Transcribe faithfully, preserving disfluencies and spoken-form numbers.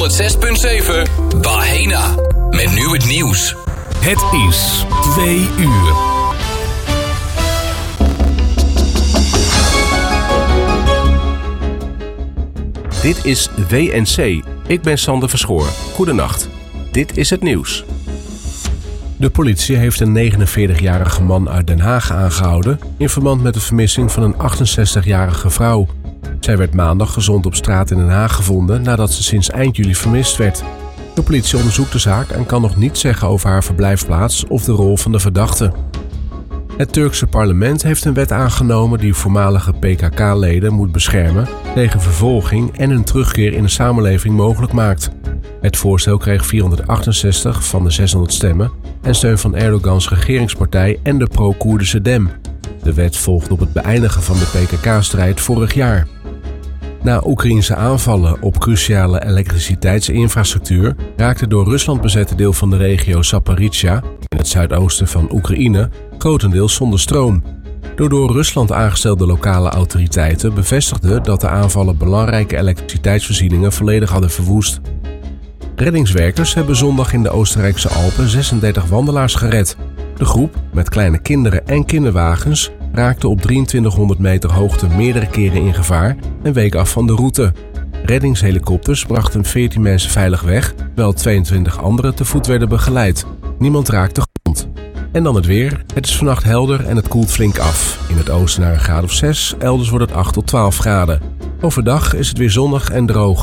honderdzes punt zeven Bahena. Met nu het nieuws. Het is twee uur. Dit is W N C. Ik ben Sander Verschoor. Goedenacht. Dit is het nieuws. De politie heeft een negenenveertigjarige man uit Den Haag aangehouden in verband met de vermissing van een achtenzestigjarige vrouw. Zij werd maandag gezond op straat in Den Haag gevonden nadat ze sinds eind juli vermist werd. De politie onderzoekt de zaak en kan nog niets zeggen over haar verblijfplaats of de rol van de verdachte. Het Turkse parlement heeft een wet aangenomen die voormalige P K K-leden moet beschermen tegen vervolging en een terugkeer in de samenleving mogelijk maakt. Het voorstel kreeg vierhonderdachtenzestig van de zeshonderd stemmen en steun van Erdogans regeringspartij en de pro-Koerdische Dem. De wet volgt op het beëindigen van de P K K-strijd vorig jaar. Na Oekraïense aanvallen op cruciale elektriciteitsinfrastructuur raakte door Rusland bezette deel van de regio Zaporizhzhia in het zuidoosten van Oekraïne grotendeels zonder stroom. De door Rusland aangestelde lokale autoriteiten bevestigden dat de aanvallen belangrijke elektriciteitsvoorzieningen volledig hadden verwoest. Reddingswerkers hebben zondag in de Oostenrijkse Alpen zesendertig wandelaars gered. De groep, met kleine kinderen en kinderwagens, raakte op drieëntwintighonderd meter hoogte meerdere keren in gevaar en week af van de route. Reddingshelikopters brachten veertien mensen veilig weg, terwijl tweeëntwintig anderen te voet werden begeleid. Niemand raakte gewond. En dan het weer. Het is vannacht helder en het koelt flink af. In het oosten naar een graad of zes, elders wordt het acht tot twaalf graden. Overdag is het weer zonnig en droog.